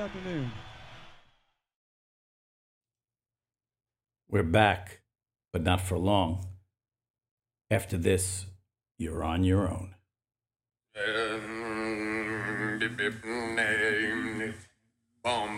afternoon. We're back, but not for long. After this, you're on your own.